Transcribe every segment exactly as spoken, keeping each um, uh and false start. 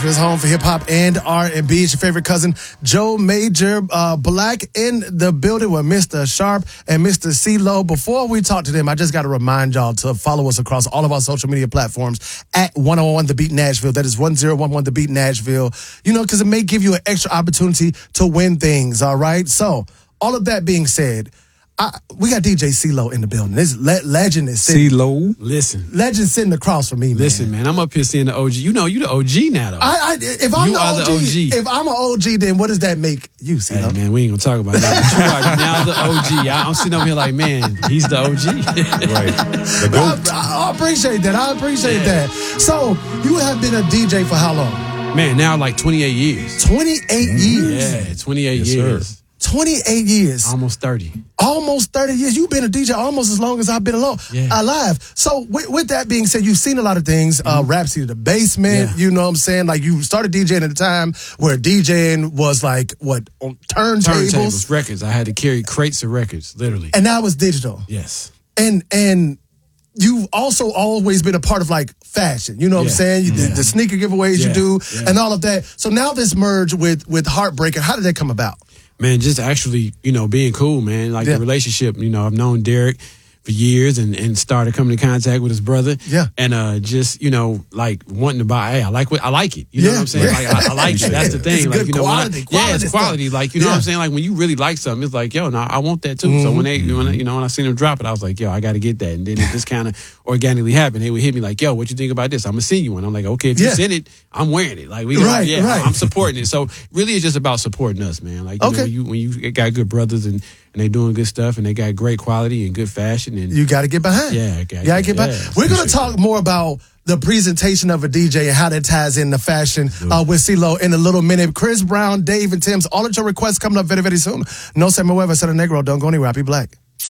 Nashville's home for hip-hop and R and B. It's your favorite cousin, Joe Major uh, Black, in the building with Mister Sharp and Mister C-Lo. Before we talk to them, I just got to remind y'all to follow us across all of our social media platforms at one oh one The Beat Nashville. That is one oh one one The Beat Nashville. You know, because it may give you an extra opportunity to win things, all right? So, all of that being said, I, we got D J C-Lo in the building. This le- legend is sitting. C-Lo? Listen. Legend sitting across from me, man. Listen, man, I'm up here seeing the O G. You know, you the O G now, though. I, I, if I'm you the are O G, the O G. If I'm an O G, then what does that make you, C-Lo? Hey, man, we ain't going to talk about that. But you are now the O G. I, I'm sitting over here like, man, he's the O G. Right. The GOAT. I, I appreciate that. I appreciate yeah. that. So, you have been a D J for how long? Man, now like twenty-eight years. twenty-eight years? Yeah, twenty-eight yes, years. Sir. twenty-eight years. Almost thirty. Almost thirty years. You've been a D J almost as long as I've been alone, yeah. alive. So with, with that being said, you've seen a lot of things. Mm-hmm. Uh, Rhapsody the Basement, yeah. you know what I'm saying? Like you started DJing at a time where DJing was like, what, on turntables? Turntables, records. I had to carry crates of records, literally. And now it's digital. Yes. And, and, you've also always been a part of like fashion, you know what yeah. I'm saying? You, yeah. the, the sneaker giveaways yeah. you do yeah. and all of that. So now this merge with with Heartbreaker, how did that come about? Man, just actually, you know, being cool, man. Like yeah. the relationship, you know, I've known Derek for years and, and started coming in contact with his brother. Yeah. And uh, just, you know, like wanting to buy, hey, I like what I like it. You know yeah. what I'm saying? Like I, I like it. That's the thing. It's like, good you know, quality, I, quality yeah, it's quality. Stuff. Like, you know yeah. what I'm saying? Like when you really like something, it's like, yo, no, I want that too. Mm-hmm. So when they, when I, you know, when I seen him drop it, I was like, yo, I got to get that. And then it just kind of organically happened. They would hit me like, yo, what you think about this? I'm gonna send you one. I'm like, okay, if yeah. you send it, I'm wearing it. Like we, right, yeah, right. I'm supporting it. So really, it's just about supporting us, man. Like, you okay. know, you, when you got good brothers and. And they doing good stuff, and they got great quality and good fashion. And you got to get behind. Yeah, you got to get behind. Yeah, we're going to talk more about the presentation of a D J and how that ties into fashion uh, with C-Lo in a little minute. Chris Brown, Dave, and Tim's, all of your requests coming up very, very soon. No se me mueva, Seta Negro. Don't go anywhere. I'll be black.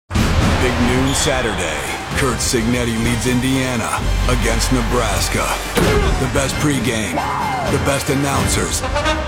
Big noon Saturday. Kurt Signetti leads Indiana against Nebraska. The best pregame, the best announcers.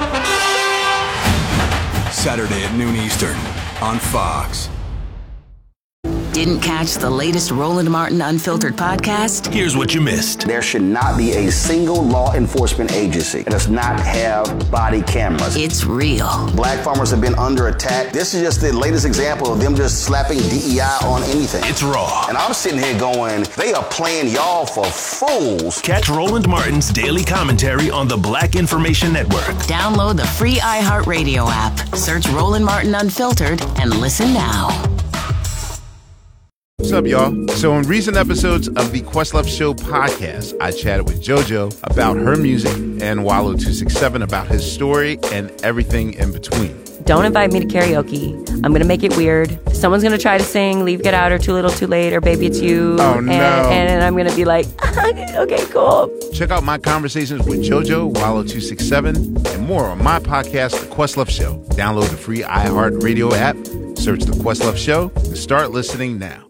Saturday at noon Eastern on Fox. Didn't catch the latest Roland Martin Unfiltered podcast? Here's what you missed. There should not be a single law enforcement agency that does not have body cameras. It's real. Black farmers have been under attack. This is just the latest example of them just slapping D E I on anything. It's raw. And I'm sitting here going, they are playing y'all for fools. Catch Roland Martin's daily commentary on the Black Information Network. Download the free iHeartRadio app. Search Roland Martin Unfiltered and listen now. What's up, y'all? So in recent episodes of the Questlove Show podcast, I chatted with JoJo about her music and Wallow two sixty-seven about his story and everything in between. Don't invite me to karaoke. I'm going to make it weird. Someone's going to try to sing Leave, Get Out, or Too Little, Too Late, or Baby It's You. Oh, no. And, and I'm going to be like, okay, cool. Check out my conversations with JoJo, Wallow two sixty-seven, and more on my podcast, The Questlove Show. Download the free iHeartRadio app, search The Questlove Show, and start listening now.